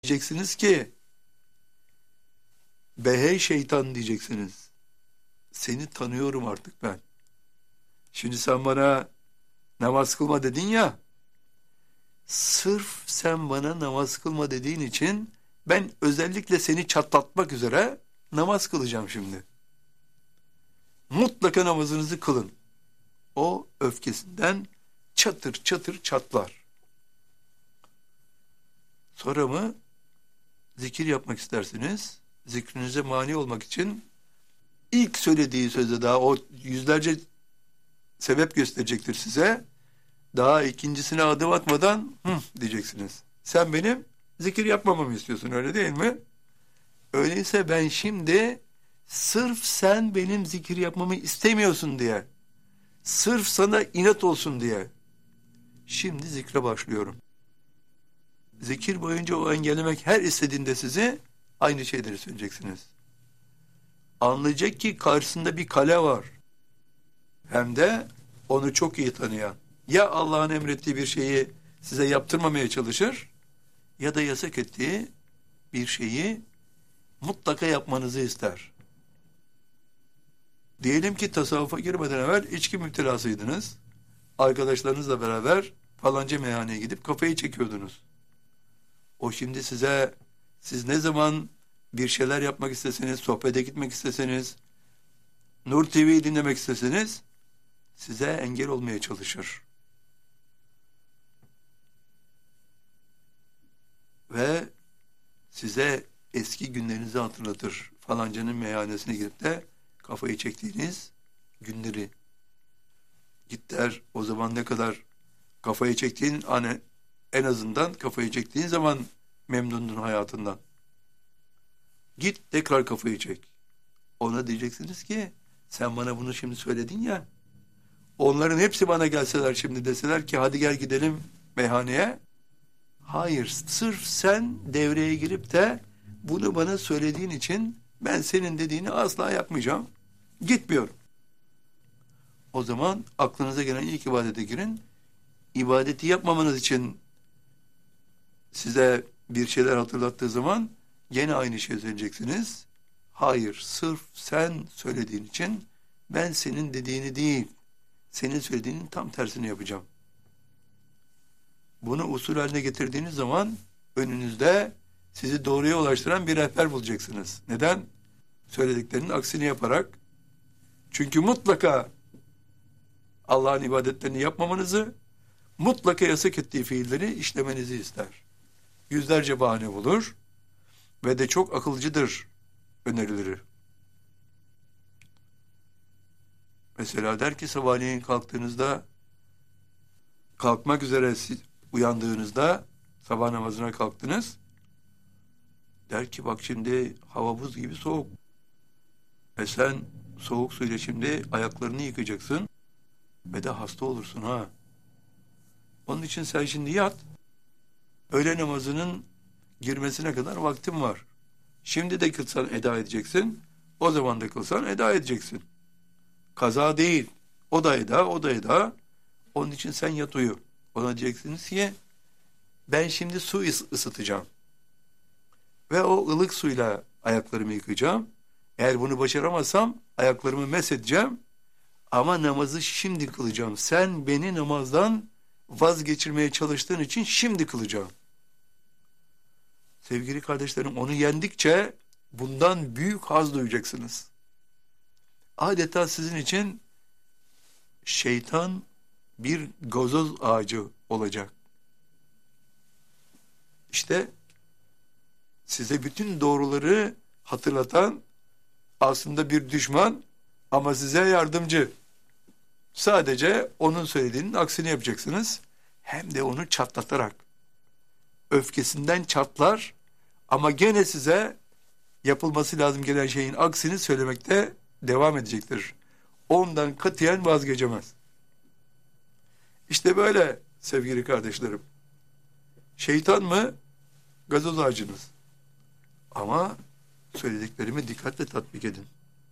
Diyeceksiniz ki, be hey şeytan diyeceksiniz. Seni tanıyorum artık ben. Şimdi sen bana namaz kılma dedin ya, sırf sen bana namaz kılma dediğin için ben özellikle seni çatlatmak üzere namaz kılacağım şimdi. Mutlaka namazınızı kılın. O öfkesinden çatır çatır çatlar. Sonra mı zikir yapmak istersiniz? Zikrinize mani olmak için ilk söylediği sözde daha o yüzlerce sebep gösterecektir size. Daha ikincisine adım atmadan diyeceksiniz. Sen benim zikir yapmamamı istiyorsun, öyle değil mi? Öyleyse ben şimdi sırf sen benim zikir yapmamı istemiyorsun diye, sırf sana inat olsun diye şimdi zikre başlıyorum. Zikir boyunca o engellemek her istediğinde sizi aynı şeyleri söyleyeceksiniz. Anlayacak ki karşısında bir kale var. Hem de onu çok iyi tanıyan. Ya Allah'ın emrettiği bir şeyi size yaptırmamaya çalışır ya da yasak ettiği bir şeyi mutlaka yapmanızı ister. Diyelim ki tasavvufa girmeden evvel içki müptelasıydınız. Arkadaşlarınızla beraber falanca meyhaneye gidip kafayı çekiyordunuz. O şimdi size, siz ne zaman bir şeyler yapmak isteseniz, sohbete gitmek isteseniz, Nur TV'yi dinlemek isteseniz, size engel olmaya çalışır. Ve size eski günlerinizi hatırlatır. Falancanın meyhanesine girip de kafayı çektiğiniz günleri. Git der, o zaman ne kadar kafayı çektiğin, hani en azından kafayı çektiğin zaman memnundun hayatından. Git tekrar kafayı çek. Ona diyeceksiniz ki, sen bana bunu şimdi söyledin ya, onların hepsi bana gelseler şimdi deseler ki hadi gel gidelim meyhaneye. Hayır, sırf sen devreye girip de bunu bana söylediğin için ben senin dediğini asla yapmayacağım. Gitmiyorum. O zaman aklınıza gelen ilk ibadete girin. İbadeti yapmamanız için size bir şeyler hatırlattığı zaman gene aynı şeyi söyleyeceksiniz. Hayır, sırf sen söylediğin için ben senin dediğini değil, senin söylediğinin tam tersini yapacağım. Bunu usul haline getirdiğiniz zaman önünüzde sizi doğruya ulaştıran bir rehber bulacaksınız. Neden? Söylediklerinin aksini yaparak. Çünkü mutlaka Allah'ın ibadetlerini yapmamanızı, mutlaka yasak ettiği fiilleri işlemenizi ister. Yüzlerce bahane bulur ve de çok akılcıdır önerileri. Mesela der ki sabahleyin kalktığınızda, kalkmak üzere uyandığınızda, sabah namazına kalktınız. Der ki bak şimdi hava buz gibi soğuk. Sen soğuk suyla şimdi ayaklarını yıkayacaksın ve de hasta olursun ha. Onun için sen şimdi yat. Öğle namazının girmesine kadar vaktin var. Şimdi de kılsan eda edeceksin. O zaman da kılsan eda edeceksin. Kaza değil. O da eda, o da eda. Onun için sen yat uyu. Ona diyeceksiniz ki ben şimdi su ısıtacağım. Ve o ılık suyla ayaklarımı yıkayacağım. Eğer bunu başaramazsam ayaklarımı mesedeceğim. Ama namazı şimdi kılacağım. Sen beni namazdan vazgeçirmeye çalıştığın için şimdi kılacağım. Sevgili kardeşlerim, onu yendikçe bundan büyük haz duyacaksınız. Adeta sizin için şeytan bir gazoz ağacı olacak. İşte size bütün doğruları hatırlatan aslında bir düşman ama size yardımcı. Sadece onun söylediğinin aksini yapacaksınız. Hem de onu çatlatarak. Öfkesinden çatlar ama gene size yapılması lazım gelen şeyin aksini söylemekte devam edecektir. Ondan katiyen vazgeçemez. İşte böyle sevgili kardeşlerim. Şeytan mı? Gazoz ağacınız. Ama söylediklerimi dikkatle tatbik edin.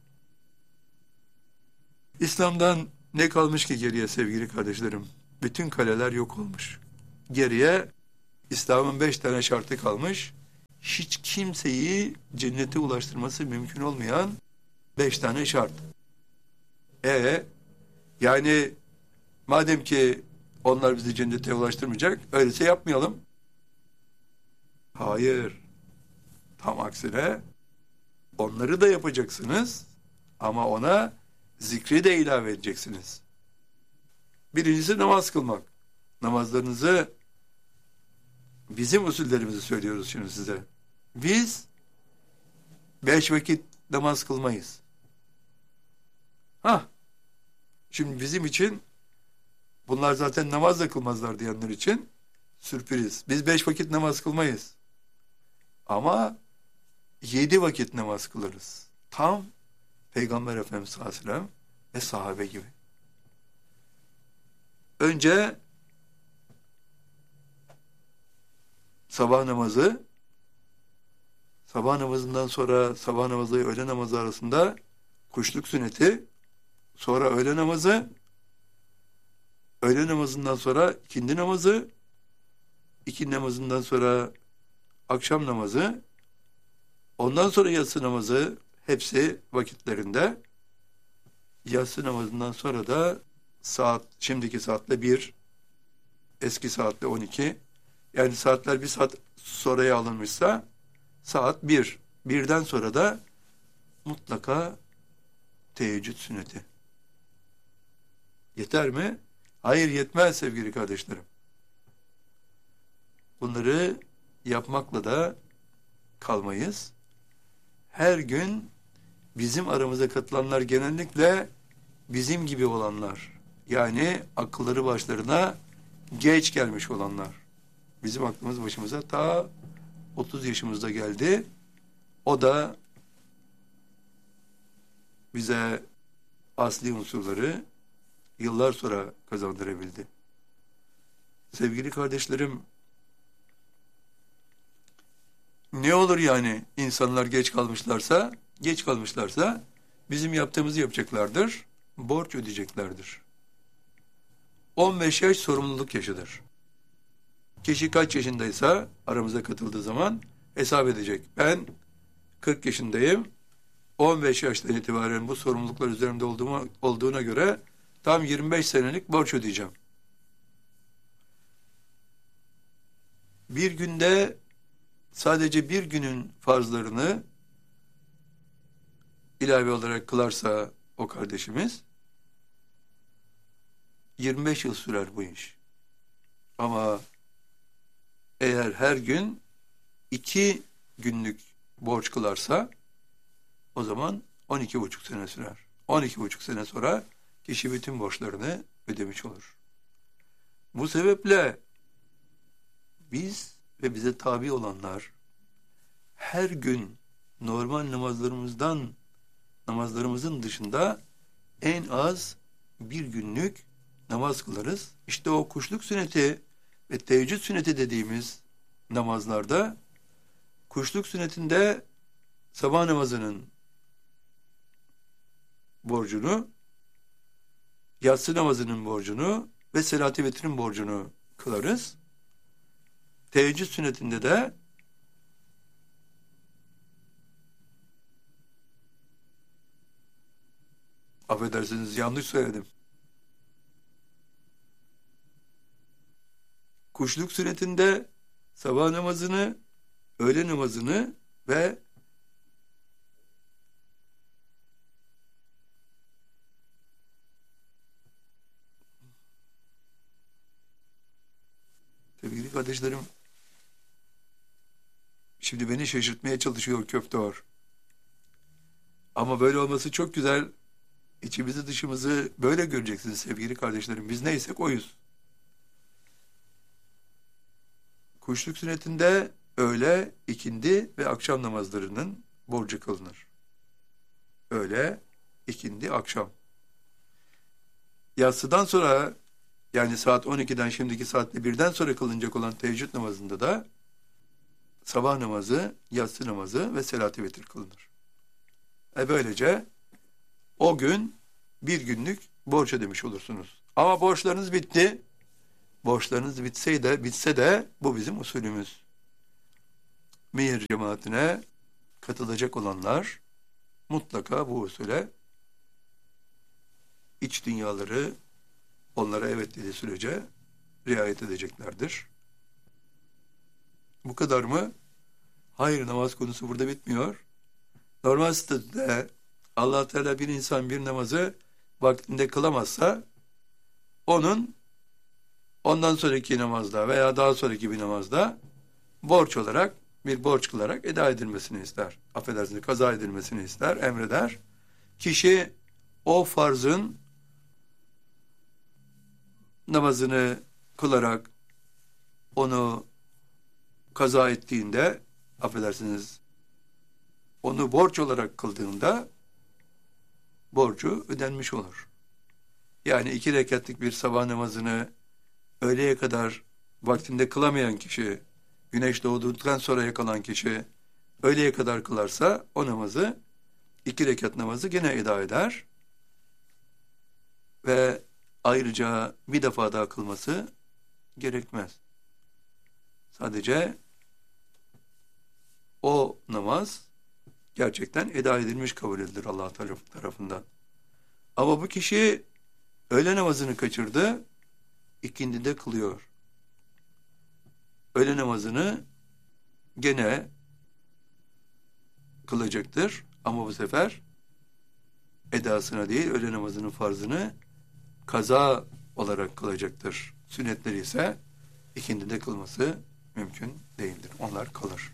İslam'dan ne kalmış ki geriye sevgili kardeşlerim? Bütün kaleler yok olmuş. Geriye İslam'ın 5 tane şartı kalmış. hiç kimseyi cennete ulaştırması mümkün olmayan 5 tane şart. Yani madem ki onlar bizi cennete ulaştırmayacak, öyleyse yapmayalım. Hayır. Tam aksine onları da yapacaksınız ama ona zikri de ilave edeceksiniz. Birincisi namaz kılmak. Namazlarınızı bizim usullerimizi söylüyoruz şimdi size. Biz 5 vakit namaz kılmayız. Şimdi bizim için bunlar zaten namaz da kılmazlar diyenler için sürpriz. Biz 5 vakit namaz kılmayız. Ama 7 vakit namaz kılarız. Tam Peygamber Efendimiz sallallahu aleyhi ve sellem ve sahabe gibi. Önce sabah namazı, sabah namazından sonra sabah namazı ile öğle namazı arasında kuşluk sünneti, sonra öğle namazı, öğle namazından sonra ikindi namazı, ikindi namazından sonra akşam namazı, ondan sonra yatsı namazı, hepsi vakitlerinde. Yatsı namazından sonra da saat, şimdiki saatle 1, eski saatle 12. Yani saatler bir saat sonraya alınmışsa saat 1. 1'den sonra da mutlaka teheccüd sünneti. Yeter mi? Hayır, yetmez sevgili kardeşlerim. Bunları yapmakla da kalmayız. Her gün bizim aramıza katılanlar genellikle bizim gibi olanlar. Yani akılları başlarına geç gelmiş olanlar. Bizim aklımız başımıza ta 30 yaşımızda geldi. O da bize asli unsurları yıllar sonra kazandırabildi. Sevgili kardeşlerim, ne olur yani insanlar geç kalmışlarsa bizim yaptığımızı yapacaklardır, borç ödeyeceklerdir. 15 yaş sorumluluk yaşıdır. Kişi kaç yaşındaysa aramıza katıldığı zaman hesap edecek. Ben 40 yaşındayım, 15 yaştan itibaren bu sorumluluklar üzerimde olduğuna göre tam 25 senelik borç ödeyeceğim. Bir günde sadece bir günün farzlarını ilave olarak kılarsa o kardeşimiz 25 yıl sürer bu iş. Ama eğer her gün 2 günlük borç kılarsa o zaman 12,5 sene sürer. 12,5 sene sonra kişi bütün borçlarını ödemiş olur. Bu sebeple biz ve bize tabi olanlar her gün normal namazlarımızın dışında en az bir günlük namaz kılarız. İşte o kuşluk sünneti ve teheccüd sünneti dediğimiz namazlarda, kuşluk sünnetinde sabah namazının borcunu, yatsı namazının borcunu ve selat-ı vetrin borcunu kılarız. Teheccüd sünnetinde de affedersiniz, yanlış söyledim. Kuşluk sünnetinde sabah namazını, öğle namazını ve sevgili kardeşlerim, şimdi beni şaşırtmaya çalışıyor Köfteor. Ama böyle olması çok güzel. İçimizi dışımızı böyle göreceksiniz sevgili kardeşlerim. Biz neysek oyuz. Kuşluk sünnetinde öğle, ikindi ve akşam namazlarının borcu kılınır. Öğle, ikindi, akşam. Yatsıdan sonra, yani saat 12'den şimdiki saatte 1'den sonra kılınacak olan teheccüd namazında da sabah namazı, yatsı namazı ve selat-ı vetir kılınır. Böylece o gün bir günlük borç ödemiş olursunuz. Ama borçlarınız bitti. Borçlarınız bitse de bu bizim usulümüz. Mihir cemaatine katılacak olanlar mutlaka bu usule, iç dünyaları onlara evet dediği sürece riayet edeceklerdir. Bu kadar mı? Hayır, namaz konusu burada bitmiyor. Normal statüde Allah Teala bir insan bir namazı vaktinde kılamazsa ondan sonraki namazda veya daha sonraki bir namazda borç olarak bir borç kılarak eda edilmesini ister. Affedersiniz, kaza edilmesini ister, emreder. Kişi o farzın namazını kılarak onu kaza ettiğinde, affedersiniz, onu borç olarak kıldığında borcu ödenmiş olur. Yani 2 rekatlık bir sabah namazını öğleye kadar vaktinde kılamayan kişi, güneş doğduktan sonra yakalan kişi öğleye kadar kılarsa o namazı, 2 rekat namazı gene eda eder ve ayrıca bir defa daha kılması gerekmez. Sadece o namaz gerçekten eda edilmiş kabul edilir Allah tarafından. Ama bu kişi öğle namazını kaçırdı, ikindide kılıyor. Öğle namazını gene kılacaktır ama bu sefer edasına değil, öğle namazının farzını kaza olarak kılacaktır. Sünnetleri ise ikindide kılması mümkün değildir. Onlar kalır.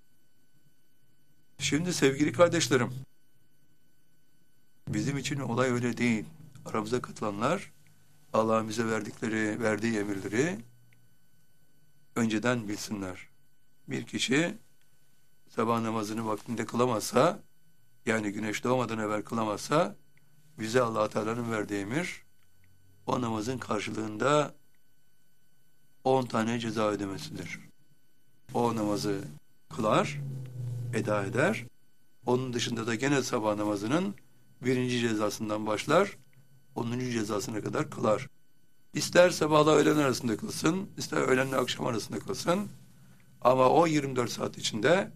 Şimdi sevgili kardeşlerim, bizim için olay öyle değil. Aramıza katılanlar Allah'ın bize verdiği emirleri önceden bilsinler. Bir kişi sabah namazını vaktinde kılamazsa, yani güneş doğmadan evvel kılamazsa, bize Allah Teala'nın verdiği emir, o namazın karşılığında 10 tane ceza ödemesidir. O namazı kılar, eda eder. Onun dışında da gene sabah namazının 1. cezasından başlar, 10. cezasına kadar kılar. İster sabahla öğlen arasında kılsın, ister öğlenle akşam arasında kılsın. Ama o 24 saat içinde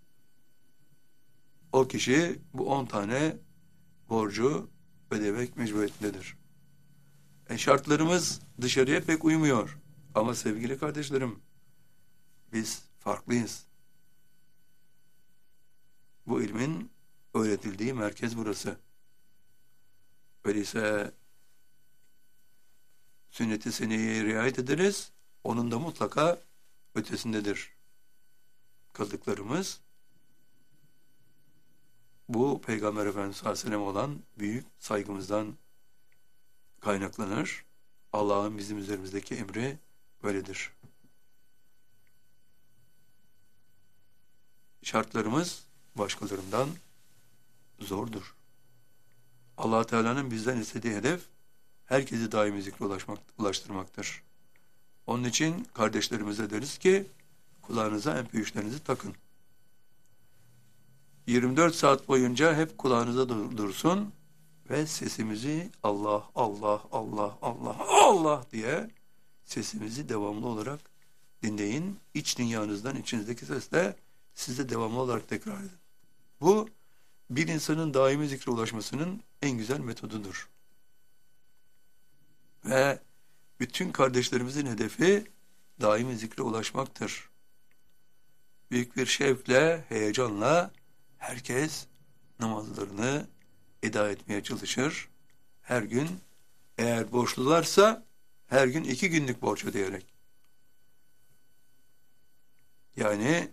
o kişi bu 10 tane borcu ödemek mecburiyetindedir. Şartlarımız dışarıya pek uymuyor. Ama sevgili kardeşlerim, biz farklıyız. Bu ilmin öğretildiği merkez burası. Öyleyse sünnet-i seniyeye riayet ederiz. Onun da mutlaka ötesindedir. Kıldıklarımız bu Peygamber Efendimiz sallallahu aleyhi ve sellem olan büyük saygımızdan kaynaklanır. Allah'ın bizim üzerimizdeki emri böyledir. Şartlarımız başkalarından zordur. Allah Teala'nın bizden istediği hedef herkesi daimi zikre ulaştırmaktır. Onun için kardeşlerimize deriz ki kulağınıza MP3'lerinizi takın. 24 saat boyunca hep kulağınıza dursun ve sesimizi Allah, Allah, Allah, Allah, Allah diye sesimizi devamlı olarak dinleyin. İç dünyanızdan, içinizdeki sesle siz de devamlı olarak tekrar edin. Bu bir insanın daimi zikre ulaşmasının en güzel metodudur. Ve bütün kardeşlerimizin hedefi daimi zikre ulaşmaktır. Büyük bir şevkle, heyecanla herkes namazlarını eda etmeye çalışır. Her gün, eğer borçlularsa her gün 2 günlük borç ödeyerek. Yani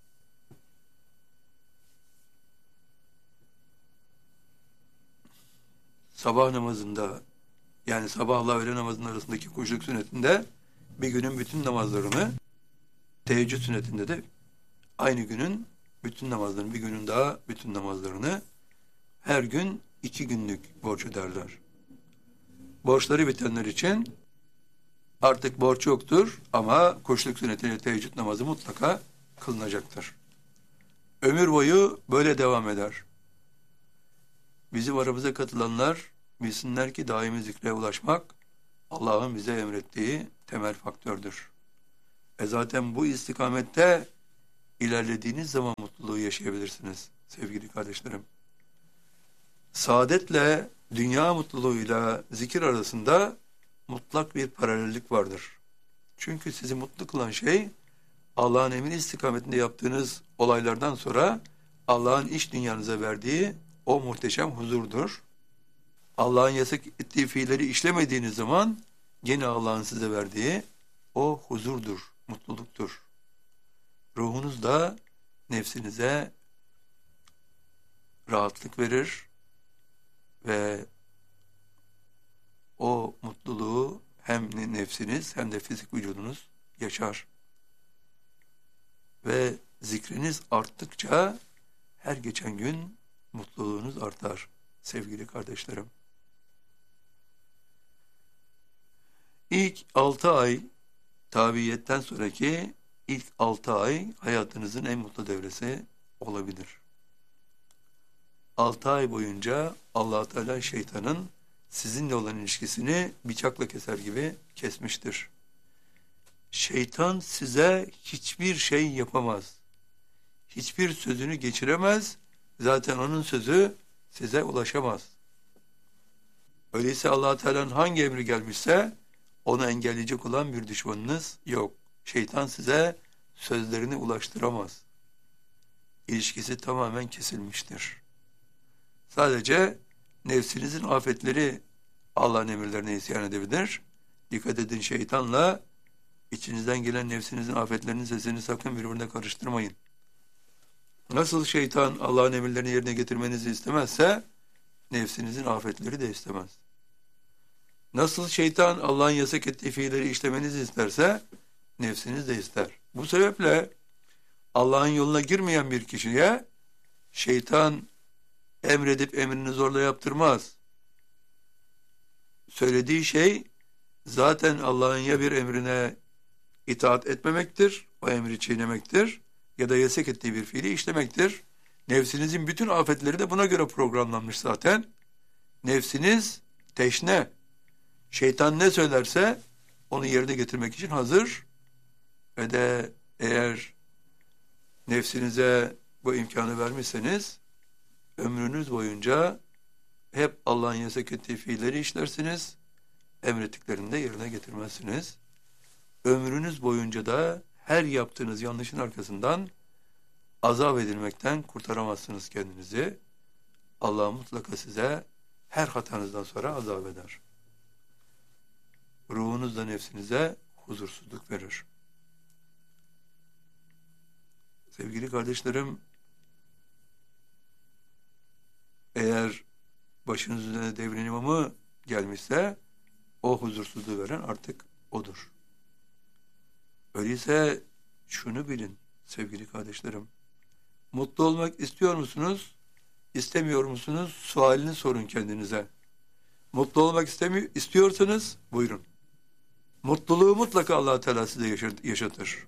sabah namazında, yani sabahla öğle namazının arasındaki kuşluk sünnetinde bir günün bütün namazlarını, teheccüd sünnetinde de aynı günün bütün namazlarını, bir günün daha bütün namazlarını her gün 2 günlük borç öderler. Borçları bitenler için artık borç yoktur ama kuşluk sünnetiyle teheccüd namazı mutlaka kılınacaktır. Ömür boyu böyle devam eder. Bizim aramıza katılanlar bilsinler ki daimi zikre ulaşmak Allah'ın bize emrettiği temel faktördür. Zaten bu istikamette ilerlediğiniz zaman mutluluğu yaşayabilirsiniz sevgili kardeşlerim. Saadetle, dünya mutluluğuyla zikir arasında mutlak bir paralellik vardır. Çünkü sizi mutlu kılan şey, Allah'ın emri istikametinde yaptığınız olaylardan sonra Allah'ın iç dünyanıza verdiği o muhteşem huzurdur. Allah'ın yasak ettiği fiilleri işlemediğiniz zaman gene Allah'ın size verdiği o huzurdur, mutluluktur. Ruhunuz da nefsinize rahatlık verir ve o mutluluğu hem nefsiniz hem de fizik vücudunuz yaşar. Ve zikriniz arttıkça her geçen gün mutluluğunuz artar sevgili kardeşlerim. İlk 6 ay, tabiiyetten sonraki ilk 6 ay hayatınızın en mutlu devresi olabilir. 6 ay boyunca Allah Teala şeytanın sizinle olan ilişkisini bıçakla keser gibi kesmiştir. Şeytan size hiçbir şey yapamaz. Hiçbir sözünü geçiremez. Zaten onun sözü size ulaşamaz. Öyleyse Allah Teala'nın hangi emri gelmişse onu engelleyecek olan bir düşmanınız yok. Şeytan size sözlerini ulaştıramaz. İlişkisi tamamen kesilmiştir. Sadece nefsinizin afetleri Allah'ın emirlerine isyan edebilir. Dikkat edin, şeytanla içinizden gelen nefsinizin afetlerinin sesini sakın birbirine karıştırmayın. Nasıl şeytan Allah'ın emirlerini yerine getirmenizi istemezse, nefsinizin afetleri de istemez. Nasıl şeytan Allah'ın yasak ettiği fiilleri işlemenizi isterse, nefsiniz de ister. Bu sebeple Allah'ın yoluna girmeyen bir kişiye şeytan emredip emrini zorla yaptırmaz. Söylediği şey zaten Allah'ın ya bir emrine itaat etmemektir, o emri çiğnemektir ya da yasak ettiği bir fiili işlemektir. Nefsinizin bütün afetleri de buna göre programlanmış zaten. Nefsiniz teşne. Şeytan ne söylerse onu yerine getirmek için hazır ve de eğer nefsinize bu imkanı vermişseniz ömrünüz boyunca hep Allah'ın yasak ettiği fiilleri işlersiniz, emrettiklerini de yerine getirmezsiniz. Ömrünüz boyunca da her yaptığınız yanlışın arkasından azap edilmekten kurtaramazsınız kendinizi. Allah mutlaka size her hatanızdan sonra azap eder. Ruhunuzla nefsinize huzursuzluk verir. Sevgili kardeşlerim, eğer başınız üzerine devrin imamı gelmişse o huzursuzluğu veren artık odur. Öyleyse şunu bilin sevgili kardeşlerim. Mutlu olmak istiyor musunuz? İstemiyor musunuz? Sualini sorun kendinize. Mutlu olmak istiyorsanız buyurun. Mutluluğu mutlaka Allah Teala size yaşatır.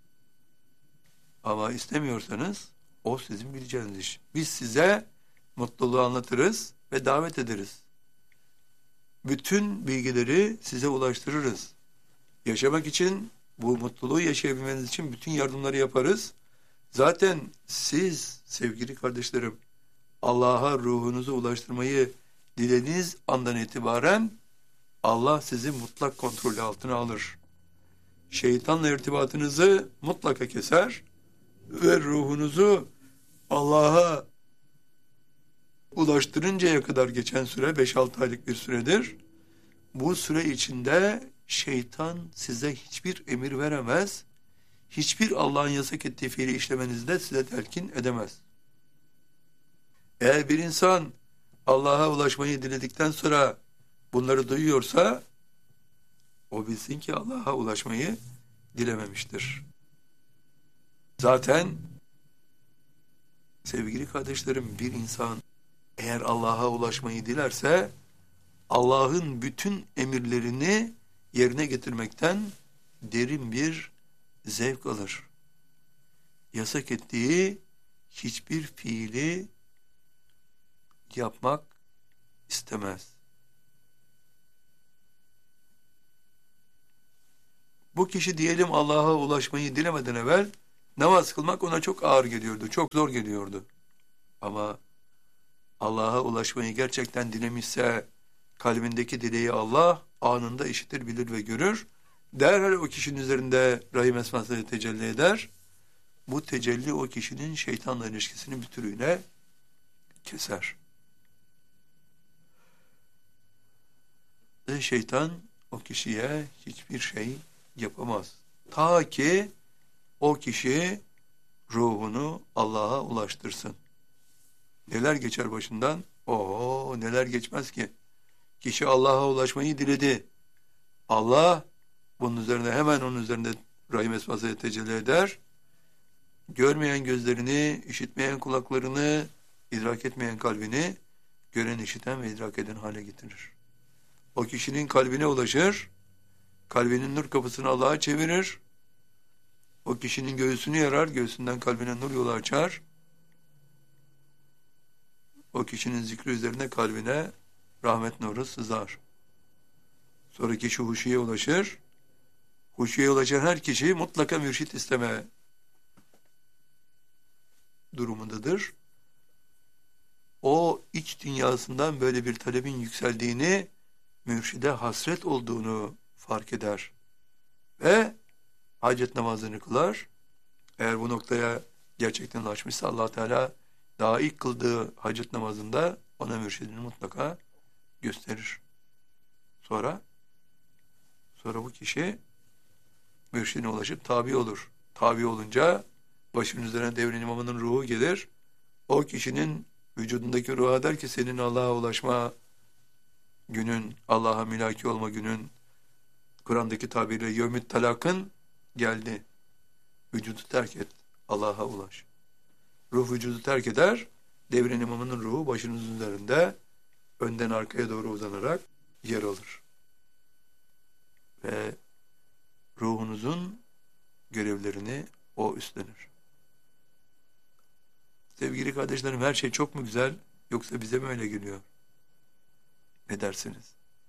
Ama istemiyorsanız o sizin bileceğiniz iş. Biz size mutluluğu anlatırız ve davet ederiz. Bütün bilgileri size ulaştırırız. Yaşamak için, bu mutluluğu yaşayabilmeniz için bütün yardımları yaparız. Zaten siz sevgili kardeşlerim Allah'a ruhunuzu ulaştırmayı dilediğiniz andan itibaren Allah sizi mutlak kontrolü altına alır. Şeytanla irtibatınızı mutlaka keser ve ruhunuzu Allah'a ulaştırıncaya kadar geçen süre 5-6 aylık bir süredir. Bu süre içinde şeytan size hiçbir emir veremez, hiçbir Allah'ın yasak ettiği fiili işlemenizi de size telkin edemez. Eğer bir insan Allah'a ulaşmayı diledikten sonra bunları duyuyorsa, o bilsin ki Allah'a ulaşmayı dilememiştir. Zaten sevgili kardeşlerim, bir insan eğer Allah'a ulaşmayı dilerse, Allah'ın bütün emirlerini yerine getirmekten derin bir zevk alır. Yasak ettiği hiçbir fiili yapmak istemez. Bu kişi diyelim Allah'a ulaşmayı dilemeden evvel Namaz kılmak ona çok ağır geliyordu, çok zor geliyordu. Ama Allah'a ulaşmayı gerçekten dilemişse, kalbindeki dileği Allah anında işitir, bilir ve görür. Derhal o kişinin üzerinde Rahim esmasıyla tecelli eder. Bu tecelli o kişinin şeytanla ilişkisini bir türüyle keser. Ve şeytan o kişiye hiçbir şey yapamaz. Ta ki o kişi ruhunu Allah'a ulaştırsın. Neler geçer başından? Oo, neler geçmez ki? Kişi Allah'a ulaşmayı diledi. Allah bunun üzerine hemen onun üzerinde Rahim esmasıyla tecelli eder. Görmeyen gözlerini, işitmeyen kulaklarını, idrak etmeyen kalbini gören, işiten ve idrak eden hale getirir. O kişinin kalbine ulaşır, kalbinin nur kapısını Allah'a çevirir. O kişinin göğsünü yarar, göğsünden kalbine nur yolu açar. O kişinin zikri üzerine kalbine rahmet nuru sızar. Sonra kişi huşuya ulaşır. Huşuya ulaşan her kişi mutlaka mürşit isteme durumundadır. O iç dünyasından böyle bir talebin yükseldiğini, mürşide hasret olduğunu fark eder. Ve hacet namazını kılar. Eğer bu noktaya gerçekten ulaşmışsa Allah Teala daha ilk kıldığı hacet namazında ona mürşidini mutlaka gösterir. Sonra bu kişi mürşidine ulaşıp tabi olur. Tabi olunca başının üzerine devrin imamının ruhu gelir. O kişinin vücudundaki ruha der ki senin Allah'a ulaşma günün, Allah'a mülaki olma günün, Kur'an'daki tabiriyle yevmit talakın geldi. Vücudu terk et, Allah'a ulaş. Ruh vücudu terk eder, devrin imamının ruhu başınızın üzerinde önden arkaya doğru uzanarak yer alır. Ve ruhunuzun görevlerini o üstlenir. Sevgili kardeşlerim, her şey çok mu güzel, yoksa bize mi öyle geliyor? Ne dersiniz?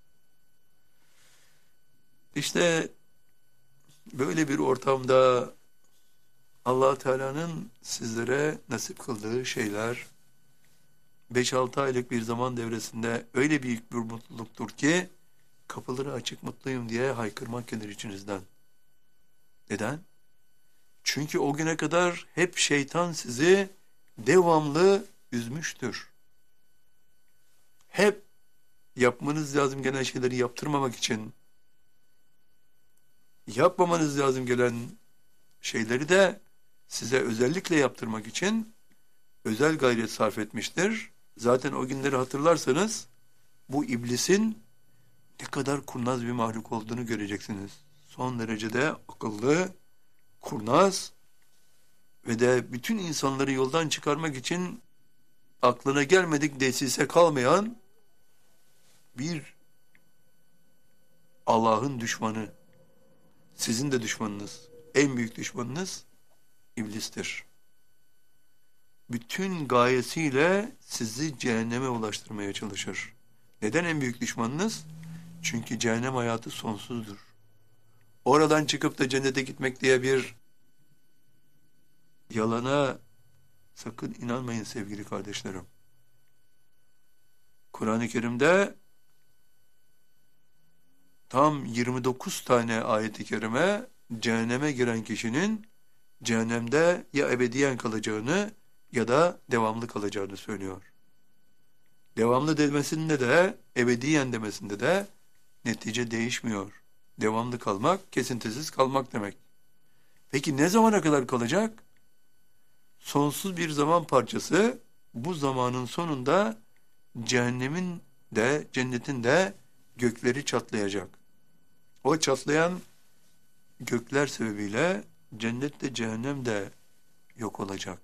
İşte böyle bir ortamda Allah Teala'nın sizlere nasip kıldığı şeyler 5-6 aylık bir zaman devresinde öyle büyük bir mutluluktur ki kapıları açık mutluyum diye haykırmak gelir içinizden. Neden? Çünkü o güne kadar hep şeytan sizi devamlı üzmüştür. Hep yapmanız lazım gelen şeyleri yaptırmamak için, yapmamanız lazım gelen şeyleri de size özellikle yaptırmak için özel gayret sarf etmiştir. Zaten o günleri hatırlarsanız bu iblisin ne kadar kurnaz bir mahluk olduğunu göreceksiniz. Son derecede akıllı, kurnaz ve de bütün insanları yoldan çıkarmak için aklına gelmedik desise kalmayan bir Allah'ın düşmanı. Sizin de düşmanınız, en büyük düşmanınız iblistir. Bütün gayesiyle sizi cehenneme ulaştırmaya çalışır. Neden en büyük düşmanınız? Çünkü cehennem hayatı sonsuzdur. Oradan çıkıp da cennete gitmek diye bir yalana sakın inanmayın sevgili kardeşlerim. Kur'an-ı Kerim'de tam 29 tane ayet-i kerime cehenneme giren kişinin cehennemde ya ebediyen kalacağını ya da devamlı kalacağını söylüyor. Devamlı demesinde de ebediyen demesinde de netice değişmiyor. Devamlı kalmak, kesintisiz kalmak demek. Peki ne zamana kadar kalacak? Sonsuz bir zaman parçası, bu zamanın sonunda cehennemin de cennetin de gökleri çatlayacak. O çatlayan gökler sebebiyle cennet de cehennem de yok olacak.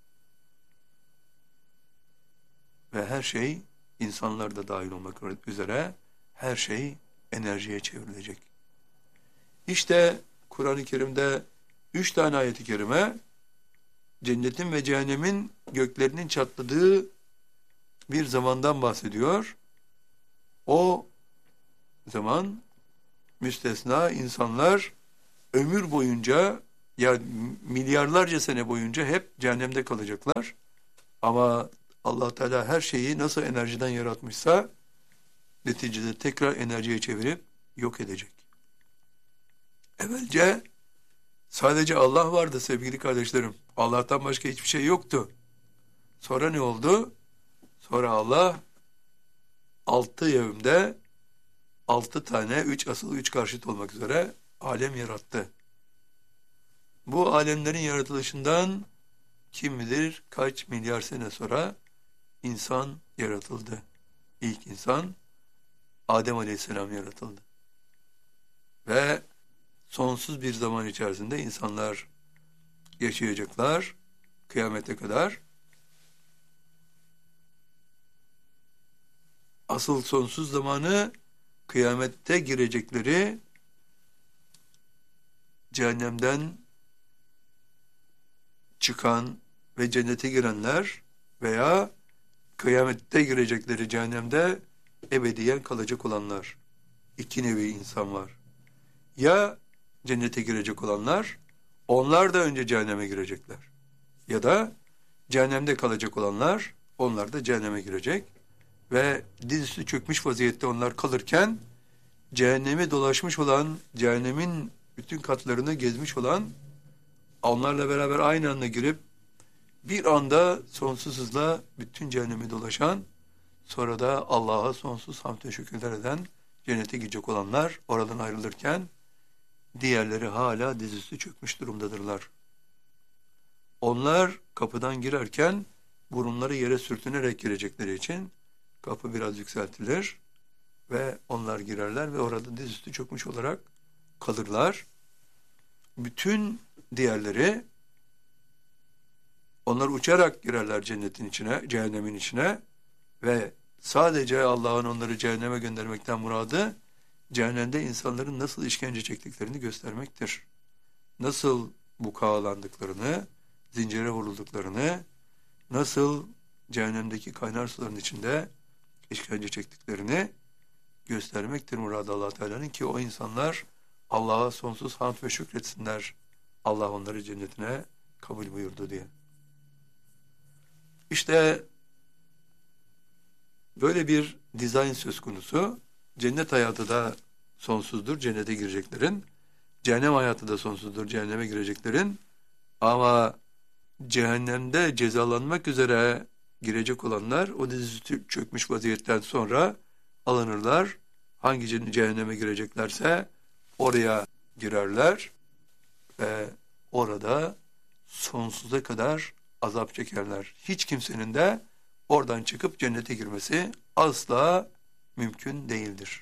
Ve her şey, insanlar da dahil olmak üzere, her şey enerjiye çevrilecek. İşte Kur'an-ı Kerim'de 3 tane ayet-i kerime cennetin ve cehennemin göklerinin çatladığı bir zamandan bahsediyor. O zaman müstesna insanlar ömür boyunca Ya milyarlarca sene boyunca hep cehennemde kalacaklar. Ama Allah Teala her şeyi nasıl enerjiden yaratmışsa neticede tekrar enerjiye çevirip yok edecek. Evvelce sadece Allah vardı sevgili kardeşlerim. Allah'tan başka hiçbir şey yoktu. Sonra ne oldu? Sonra Allah 6 yevmde 6 tane, 3 asıl 3 karşıt olmak üzere alem yarattı. Bu alemlerin yaratılışından kim bilir kaç milyar sene sonra insan yaratıldı. İlk insan Adem Aleyhisselam yaratıldı. Ve sonsuz bir zaman içerisinde insanlar yaşayacaklar kıyamete kadar. Asıl sonsuz zamanı kıyamette girecekleri cehennemden çıkan ve cennete girenler veya kıyamette girecekleri cehennemde ebediyen kalacak olanlar. İki nevi insan var. Ya cennete girecek olanlar, onlar da önce cehenneme girecekler. Ya da cehennemde kalacak olanlar, onlar da cehenneme girecek. Ve dizüstü çökmüş vaziyette onlar kalırken, cehennemi dolaşmış olan, cehennemin bütün katlarını gezmiş olan, onlarla beraber aynı anda girip, bir anda sonsuz hızla bütün cehennemi dolaşan, sonra da Allah'a sonsuz hamd ve şükürler eden, cennete gidecek olanlar oradan ayrılırken, diğerleri hala dizüstü çökmüş durumdadırlar. Onlar kapıdan girerken burunları yere sürtünerek girecekleri için kapı biraz yükseltilir ve onlar girerler ve orada dizüstü çökmüş olarak kalırlar. Bütün diğerleri onlar uçarak girerler cennetin içine, cehennemin içine ve sadece Allah'ın onları cehenneme göndermekten muradı cehennemde insanların nasıl işkence çektiklerini göstermektir. Nasıl bukağalandıklarını, zincire vurulduklarını, nasıl cehennemdeki kaynar suların içinde işkence çektiklerini göstermektir muradı Allah Teala'nın ki o insanlar Allah'a sonsuz hamd ve şükretsinler. Allah onları cennetine kabul buyurdu diye. İşte böyle bir dizayn söz konusu. Cennet hayatı da sonsuzdur, cennete gireceklerin. Cehennem hayatı da sonsuzdur, cehenneme gireceklerin. Ama cehennemde cezalanmak üzere girecek olanlar o dizüstü çökmüş vaziyetten sonra alınırlar. Hangi cehenneme gireceklerse oraya girerler ve orada sonsuza kadar azap çekerler. Hiç kimsenin de oradan çıkıp cennete girmesi asla mümkün değildir.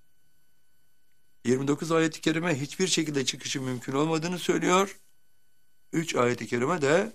29 ayet-i kerime hiçbir şekilde çıkışı mümkün olmadığını söylüyor. 3 ayet-i kerime de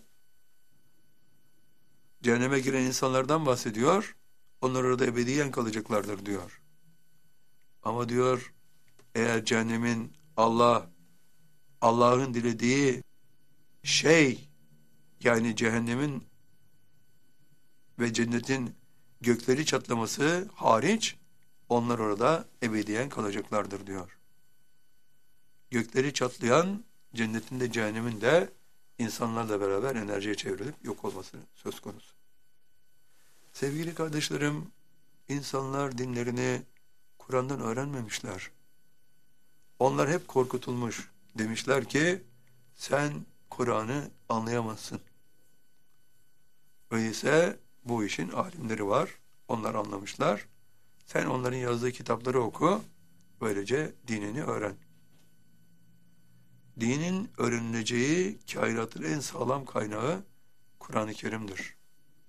cehenneme giren insanlardan bahsediyor. Onlar orada ebediyen kalacaklardır diyor. Ama diyor eğer cehennemin Allah'ın dilediği şey yani cehennemin ve cennetin gökleri çatlaması hariç onlar orada ebediyen kalacaklardır diyor. Gökleri çatlayan cennetin de cehennemin de insanlarla beraber enerjiye çevrilip yok olması söz konusu. Sevgili kardeşlerim, insanlar dinlerini Kur'an'dan öğrenmemişler. Onlar hep korkutulmuş. Demişler ki sen Kur'an'ı anlayamazsın. Öyleyse bu işin alimleri var. Onlar anlamışlar. Sen onların yazdığı kitapları oku. Böylece dinini öğren. Dinin öğrenileceği kainatın en sağlam kaynağı Kur'an-ı Kerim'dir.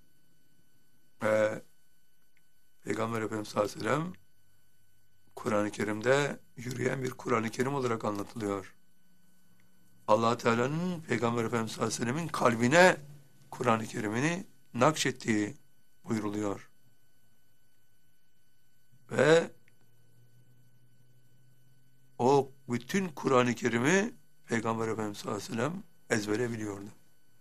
Ve Peygamber Efendimiz sallallahu aleyhi ve sellem Kur'an-ı Kerim'de yürüyen bir Kur'an-ı Kerim olarak anlatılıyor. Allah Teala'nın Peygamber Efendimiz sallallahu aleyhi ve sellemin kalbine Kur'an-ı Kerim'ini nakşettiği buyuruluyor. Ve o bütün Kur'an-ı Kerim'i Peygamber Efendimiz sallallahu aleyhi ve sellem ezbere biliyordu.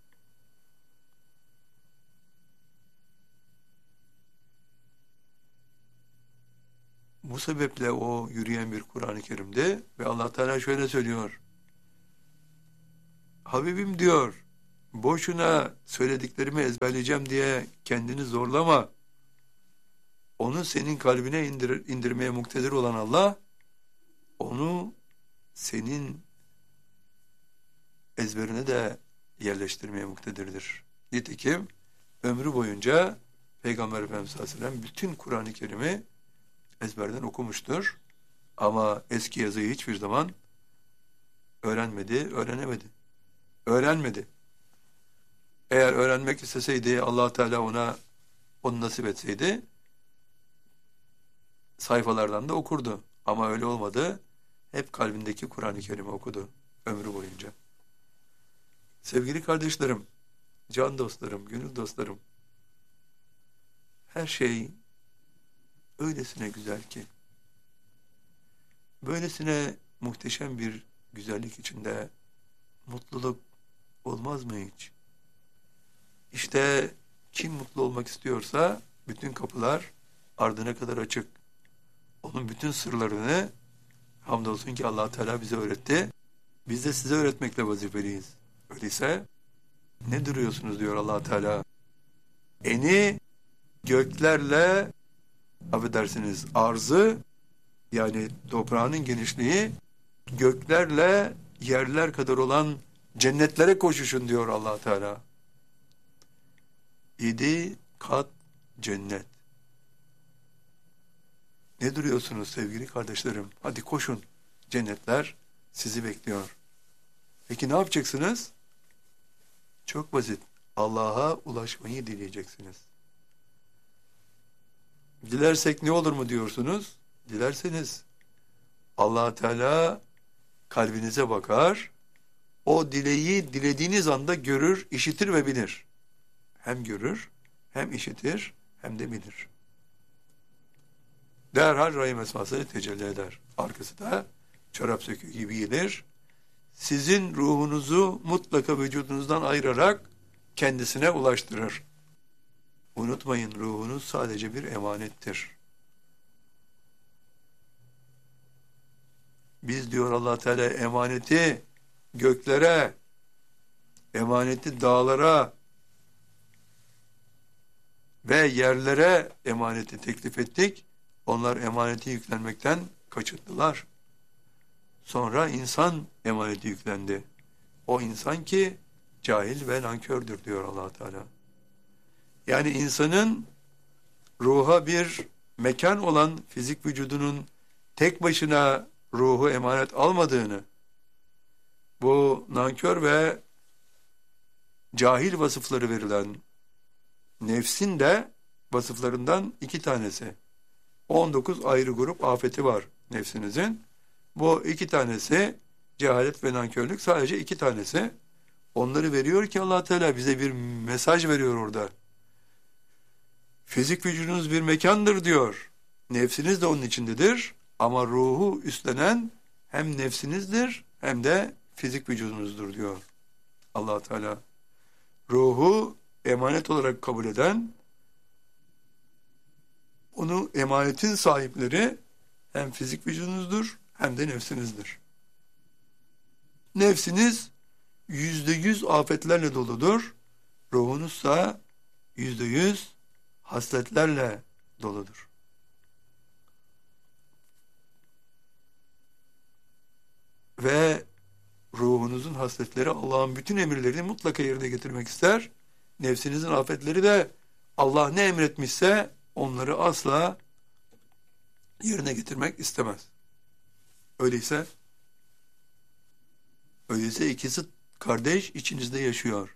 Bu sebeple o yürüyen bir Kur'an-ı Kerim'de ve Allah Teala şöyle söylüyor. Habibim diyor, boşuna söylediklerimi ezberleyeceğim diye kendini zorlama. Onu senin kalbine indirmeye muktedir olan Allah, onu senin ezberine de yerleştirmeye muktedirdir. Nitekim ömrü boyunca Peygamber Efendimiz sallallahu aleyhi ve sellem bütün Kur'an-ı Kerim'i ezberden okumuştur. Ama eski yazıyı hiçbir zaman öğrenmedi. Eğer öğrenmek isteseydi, Allah Teala onu nasip etseydi, sayfalardan da okurdu. Ama öyle olmadı. Hep kalbindeki Kur'an-ı Kerim'i okudu ömrü boyunca. Sevgili kardeşlerim, can dostlarım, gönül dostlarım, her şey öylesine güzel ki, böylesine muhteşem bir güzellik içinde mutluluk olmaz mı hiç? İşte kim mutlu olmak istiyorsa bütün kapılar ardına kadar açık. Onun bütün sırlarını hamdolsun ki Allah Teala bize öğretti. Biz de size öğretmekle vazifeliyiz. Öyleyse ne duruyorsunuz diyor Allah Teala. Eni göklerle, affedersiniz, arzı, yani toprağının genişliği göklerle yerler kadar olan cennetlere koşuşun diyor Allah Teala. 7 kat cennet. Ne duruyorsunuz sevgili kardeşlerim? Hadi koşun. Cennetler sizi bekliyor. Peki ne yapacaksınız? Çok basit. Allah'a ulaşmayı dileyeceksiniz. Dilersek ne olur mu diyorsunuz? Dilerseniz Allah Teala kalbinize bakar. O dileği dilediğiniz anda görür, işitir ve bilir. Hem görür, hem işitir, hem de bilir. Derhal rahim esmasını tecelli eder. Arkası da çorap söküğü gibi gelir. Sizin ruhunuzu mutlaka vücudunuzdan ayırarak kendisine ulaştırır. Unutmayın, ruhunuz sadece bir emanettir. Biz diyor Allah Teala emaneti göklere, emaneti dağlara ve yerlere emaneti teklif ettik. Onlar emaneti yüklenmekten kaçındılar. Sonra insan emaneti yüklendi. O insan ki cahil ve nankördür diyor Allah Teala. Yani insanın ruha bir mekan olan fizik vücudunun tek başına ruhu emanet almadığını, bu nankör ve cahil vasıfları verilen nefsin de vasıflarından 2 tanesi. 19 ayrı grup afeti var nefsinizin. Bu 2 tanesi cehalet ve nankörlük, sadece 2 tanesi. Onları veriyor ki Allah Teala bize bir mesaj veriyor orada. Fizik vücudunuz bir mekandır diyor. Nefsiniz de onun içindedir. Ama ruhu üstlenen hem nefsinizdir hem de fizik vücudunuzdur diyor Allah Teala. Ruhu emanet olarak kabul eden, onu emanetin sahipleri hem fizik vücudunuzdur hem de nefsinizdir. Nefsiniz %100 afetlerle doludur. Ruhunuzsa %100 hasletlerle doludur. Ve ruhunuzun hasletleri Allah'ın bütün emirlerini mutlaka yerine getirmek ister. Nefsinizin afetleri de Allah ne emretmişse onları asla yerine getirmek istemez. Öyleyse ikisi kardeş içinizde yaşıyor.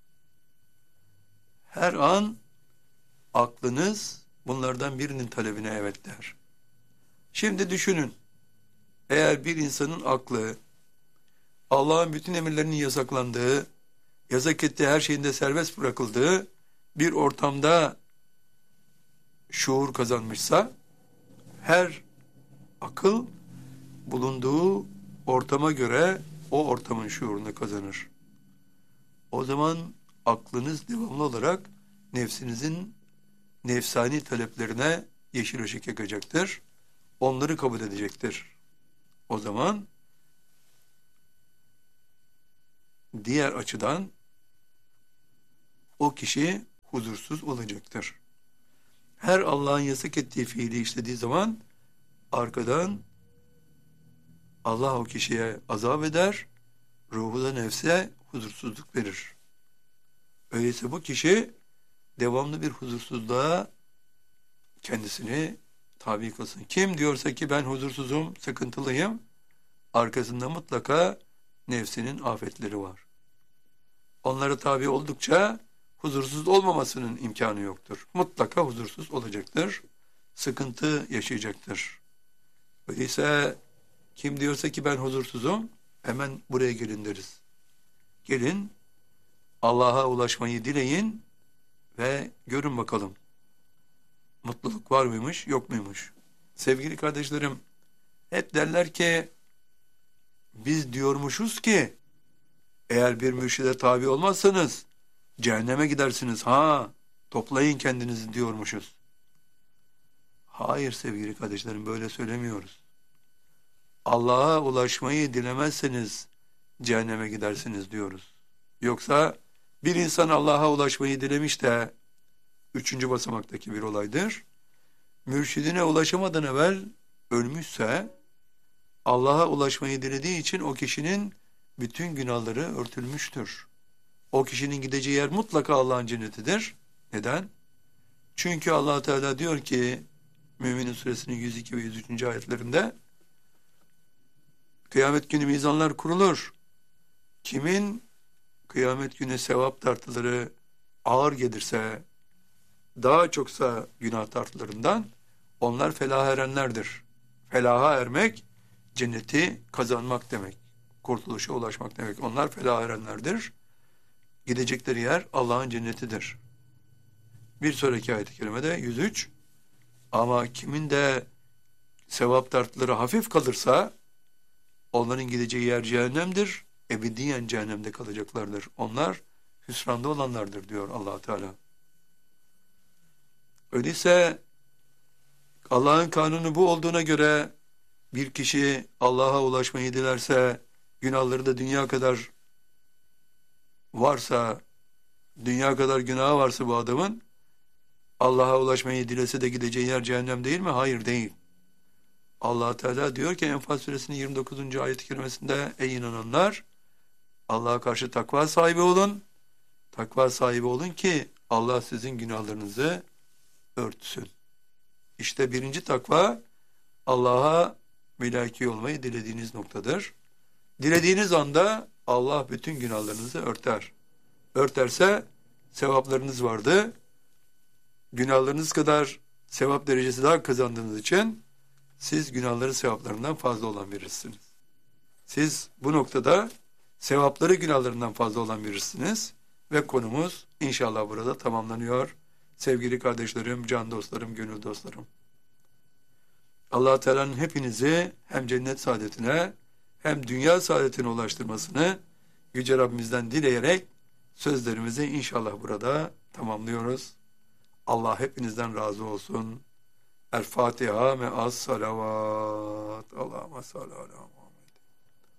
Her an aklınız bunlardan birinin talebine evet der. Şimdi düşünün. Eğer bir insanın aklı Allah'ın bütün emirlerinin yasaklandığı, yasak ettiği her şeyinde serbest bırakıldığı bir ortamda şuur kazanmışsa, her akıl bulunduğu ortama göre o ortamın şuurunu kazanır. O zaman aklınız devamlı olarak nefsinizin nefsani taleplerine yeşil ışık yakacaktır. Onları kabul edecektir. O zaman diğer açıdan o kişi huzursuz olacaktır. Her Allah'ın yasak ettiği fiili işlediği zaman arkadan Allah o kişiye azap eder, ruhu da nefse huzursuzluk verir. Öyleyse bu kişi devamlı bir huzursuzluğa kendisini tabi kılsın. Kim diyorsa ki ben huzursuzum, sıkıntılıyım, arkasında mutlaka nefsinin afetleri var. Onlara tabi oldukça huzursuz olmamasının imkanı yoktur. Mutlaka huzursuz olacaktır. Sıkıntı yaşayacaktır. Öyleyse kim diyorsa ki ben huzursuzum, hemen buraya gelin deriz. Gelin, Allah'a ulaşmayı dileyin ve görün bakalım. Mutluluk var mıymış, yok muymuş? Sevgili kardeşlerim, hep derler ki, biz diyormuşuz ki, eğer bir mürşide tabi olmazsanız, cehenneme gidersiniz. Toplayın kendinizi diyormuşuz. Hayır sevgili kardeşlerim, böyle söylemiyoruz. Allah'a ulaşmayı dilemezseniz, cehenneme gidersiniz diyoruz. Yoksa, bir insan Allah'a ulaşmayı dilemiş de, 3. basamaktaki bir olaydır. Mürşidine ulaşamadan evvel ölmüşse, Allah'a ulaşmayı dilediği için o kişinin bütün günahları örtülmüştür. O kişinin gideceği yer mutlaka Allah'ın cennetidir. Neden? Çünkü Allah Teala diyor ki, Mü'minin suresinin 102 ve 103. ayetlerinde, kıyamet günü mizanlar kurulur. Kimin kıyamet günü sevap tartıları ağır gelirse, daha çoksa günah tartılarından, onlar felaha erenlerdir. Felaha ermek, cenneti kazanmak demek. Kurtuluşa ulaşmak demek. Onlar felaha erenlerdir. Gidecekleri yer Allah'ın cennetidir. Bir sonraki ayet-i kerimede 103. Ama kimin de sevap tartıları hafif kalırsa, onların gideceği yer cehennemdir. Ebediyen cehennemde kalacaklardır. Onlar hüsranda olanlardır diyor Allah Teala. Öyleyse Allah'ın kanunu bu olduğuna göre bir kişi Allah'a ulaşmayı dilerse, günahları da dünya kadar varsa, dünya kadar günahı varsa bu adamın, Allah'a ulaşmayı dilese de gideceği yer cehennem değil mi? Hayır, değil. Allah Teala diyor ki Enfal suresinin 29. ayet-i kerimesinde, ey inananlar, Allah'a karşı takva sahibi olun. Takva sahibi olun ki Allah sizin günahlarınızı örtsün. İşte birinci takva, Allah'a mülaki olmayı dilediğiniz noktadır. Dilediğiniz anda Allah bütün günahlarınızı örter. Örterse sevaplarınız vardı. Günahlarınız kadar sevap derecesi daha kazandığınız için siz günahları sevaplarından fazla olan birisiniz. Siz bu noktada sevapları günahlarından fazla olan birisiniz ve konumuz inşallah burada tamamlanıyor. Sevgili kardeşlerim, can dostlarım, gönül dostlarım. Allah Teala'nın hepinizi hem cennet saadetine hem dünya saadetine ulaştırmasını Yüce Rabbimizden dileyerek sözlerimizi inşallah burada tamamlıyoruz. Allah hepinizden razı olsun. El Fatiha me'as salavat. Allahümme salli ala